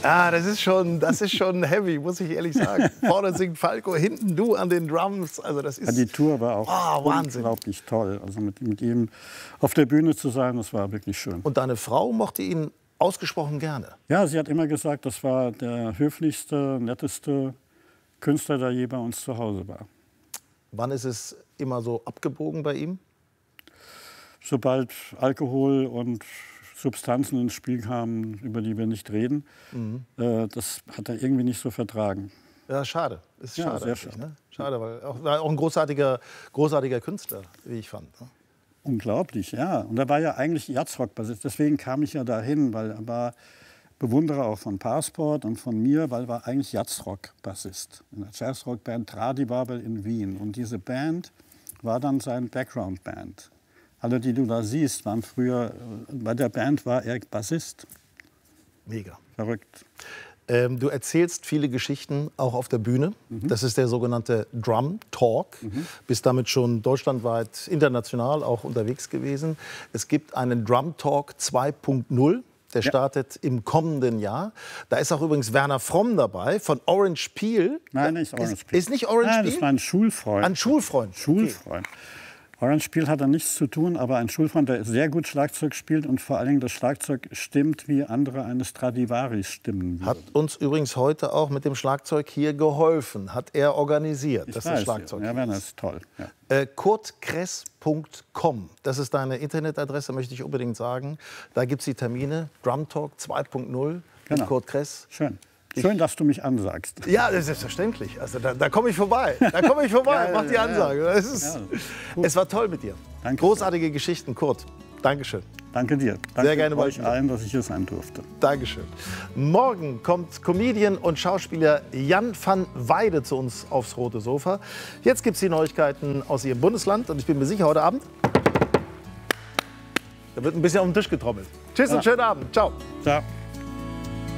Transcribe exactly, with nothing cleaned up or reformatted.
Ah, das ist schon, das ist schon heavy, muss ich ehrlich sagen. Vorne singt Falco, hinten du an den Drums. Also das ist, Ja, die Tour war auch oh, Wahnsinn. unglaublich toll. Also mit, mit ihm auf der Bühne zu sein, das war wirklich schön. Und deine Frau mochte ihn ausgesprochen gerne? Ja, sie hat immer gesagt, das war der höflichste, netteste Künstler, der je bei uns zu Hause war. Wann ist es immer so abgebogen bei ihm? Sobald Alkohol und Substanzen ins Spiel kamen, über die wir nicht reden, mhm. äh, das hat er irgendwie nicht so vertragen. Ja, schade. Ist ja, schade, sehr schade. Ne? Schade, weil auch, war auch ein großartiger, großartiger Künstler, wie ich fand. Ne? Unglaublich, ja. Und er war ja eigentlich Jazzrock-Bassist. Deswegen kam ich ja dahin, weil er war Bewunderer auch von Passport und von mir, weil er war eigentlich Jazzrock-Bassist. In der Jazzrock-Band Tradibabel in Wien. Und diese Band war dann sein Background-Band. Alle, die du da siehst, waren früher, bei der Band war er Bassist. Mega. Verrückt. Ähm, du erzählst viele Geschichten auch auf der Bühne. Mhm. Das ist der sogenannte Drum Talk. Mhm. Bist damit schon deutschlandweit, international auch unterwegs gewesen. Es gibt einen Drum Talk zwei Punkt null. Der ja. startet im kommenden Jahr. Da ist auch übrigens Werner Fromm dabei von Orange Peel. Nein, nicht Orange ist, Peel. Ist nicht Orange Nein, Peel? Das war ein Schulfreund. Ein Schulfreund. Schulfreund. Okay. Orange Peel hat da nichts zu tun, aber ein Schulfreund, der sehr gut Schlagzeug spielt und vor allen Dingen das Schlagzeug stimmt, wie andere eine Stradivari stimmen würden. Hat uns übrigens heute auch mit dem Schlagzeug hier geholfen. Hat er organisiert, ich dass weiß, das Schlagzeug ja, hier ja, das ist toll. Ja. Äh, kurt kress punkt com, das ist deine Internetadresse, möchte ich unbedingt sagen. Da gibt es die Termine, Drum Talk zwei Punkt null Genau. mit Kurt Kress. Schön. Schön, dass du mich ansagst. Ja, das ist selbstverständlich. Also da, da komme ich vorbei. Da komme ich vorbei. ja, Mach die Ansage. Ja, es, ist, ja, es war toll mit dir. Danke. Großartige Geschichten, Kurt. Dankeschön. Danke dir. Danke Sehr gerne euch allen, dass ich hier sein durfte. Dankeschön. Morgen kommt Comedian und Schauspieler Jan van Weide zu uns aufs rote Sofa. Jetzt gibt es die Neuigkeiten aus Ihrem Bundesland. Und ich bin mir sicher, heute Abend, da wird ein bisschen auf den Tisch getrommelt. Tschüss ja. und schönen Abend. Ciao. Ciao.